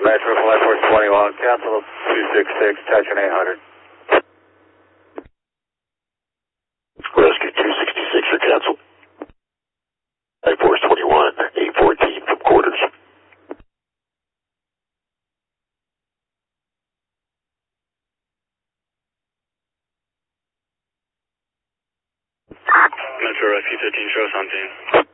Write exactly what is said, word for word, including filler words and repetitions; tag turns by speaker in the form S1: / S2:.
S1: Metro Flight Force twenty-one, cancel two six six, touching eight hundred.
S2: Rescue two sixty-six, you're canceled. Flight Force twenty-one, eight fourteen from quarters.
S1: Metro Rescue fifteen, show something.